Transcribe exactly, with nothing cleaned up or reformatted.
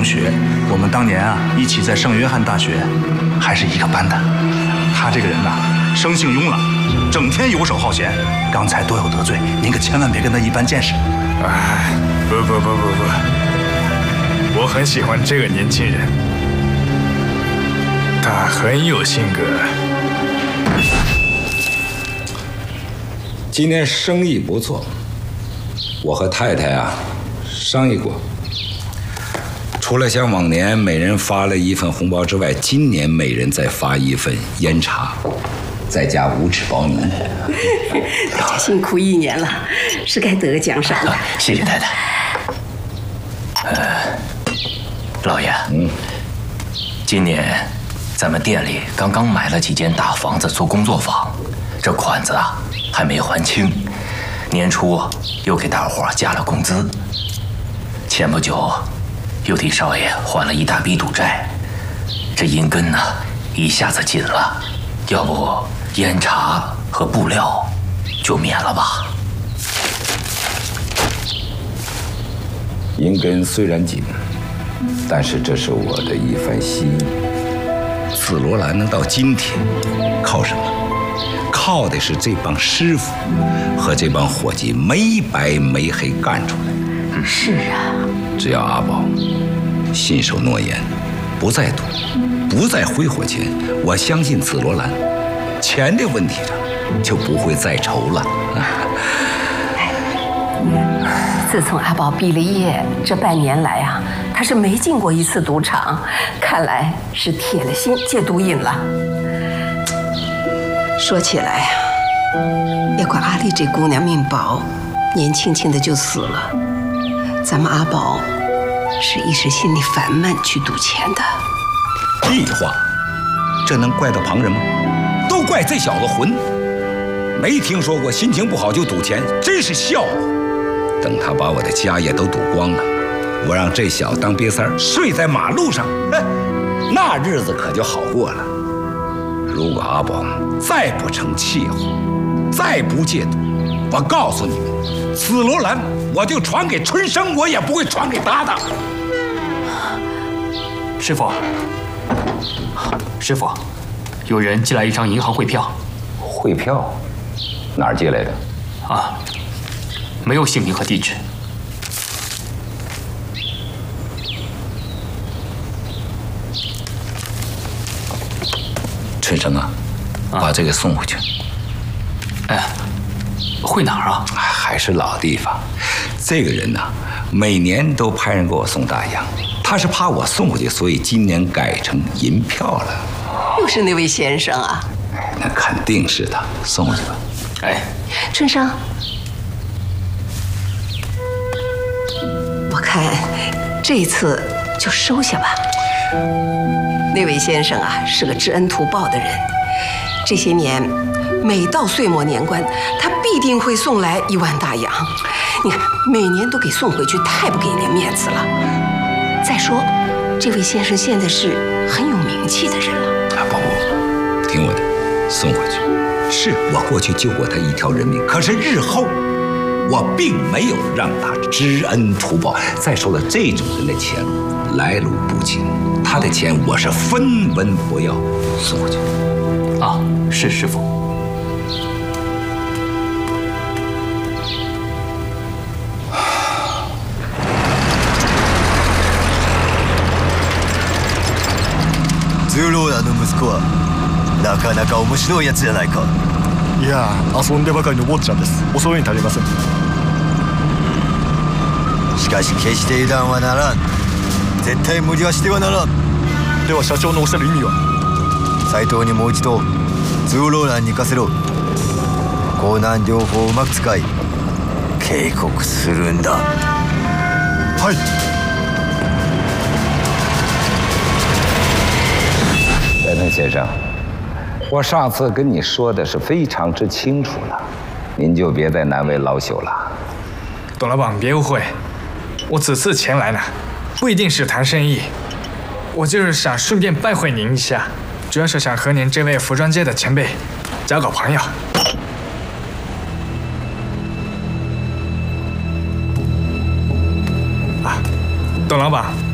学，我们当年啊一起在圣约翰大学，还是一个班的。他这个人呐、啊，生性慵懒，整天游手好闲，刚才多有得罪，您可千万别跟他一般见识。 哎，不不不不不，我很喜欢这个年轻人，他很有性格。 今年生意不错，我和太太啊商议过，除了像往年每人发了一份红包之外，今年每人再发一份烟茶，再加五尺包泥。 大家辛苦一年了，是该得个奖赏了。 谢谢太太。呃，老爷，嗯，今年咱们店里刚刚买了几间大房子做工作坊，这款子啊还没还清，年初又给大伙加了工资，前不久又替少爷还了一大笔赌债，这银根呢一下子紧了，要不烟茶和布料就免了吧。 银根虽然紧，但是这是我的一番心意。紫罗兰能到今天，靠什么？靠的是这帮师傅和这帮伙计没白没黑干出来的。 是啊， 只要阿宝信守诺言，不再赌，不再挥霍钱，我相信紫罗兰钱的问题上就不会再愁了。 自从阿宝毕了业，这半年来啊，他是没进过一次赌场，看来是铁了心戒毒瘾了。说起来呀、啊，也怪阿丽这姑娘命薄，年轻轻的就死了。咱们阿宝是一时心里烦闷去赌钱的。 屁话，这能怪到旁人吗？都怪这小子混，没听说过心情不好就赌钱，真是笑话。等他把我的家业都赌光了，我让这小子当瘪三儿睡在马路上，那日子可就好过了。如果阿宝再不成气候，再不戒赌，我告诉你们，紫罗兰我就传给春生，我也不会传给搭档。 师傅，师傅，有人寄来一张银行汇票。 汇票？哪儿寄来的？ 啊，没有姓名和地址。 春生啊，把这个送回去。 哎，汇哪儿啊？ 还是老地方。这个人呐、啊，每年都派人给我送大洋，他是怕我送回去，所以今年改成银票了。 又是那位先生啊？ 哎，那肯定是他，送回去吧。 哎， 春生，我看这次就收下吧。那位先生啊，是个知恩图报的人。这些年，每到岁末年关，他必定会送来一万大洋。你看，每年都给送回去，太不给人家面子了。再说，这位先生现在是很有名气的人了。 啊，不不，听我的，送回去。是我过去救过他一条人命，可是日后我并没有让他知恩图报。再说了，这种人的钱来路不清，他的钱我是分文不要，送回去。 啊，是师傅。 ズローラの息子はなかなか面白いやつじゃないか。 いや遊んでばかりの坊ちゃんです。恐れに足りません。 しかし決して油断はならん。絶対無理はしてはならん。 では社長のおっしゃる意味は？ 斉藤にもう一度ズローラに行かせろ。高難療法をうまく使い警告するんだ。 はい。 戴登先生，我上次跟你说的是非常之清楚了，您就别再难为老朽了。 董老板别误会，我此次前来呢，不一定是谈生意，我就是想顺便拜会您一下，主要是想和您这位服装界的前辈交个朋友。啊，董老板，